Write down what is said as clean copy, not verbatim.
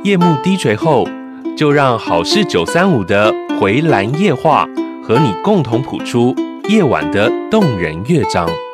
夜幕低垂后，就让好事935的回蓝夜话和你共同谱出夜晚的动人乐章。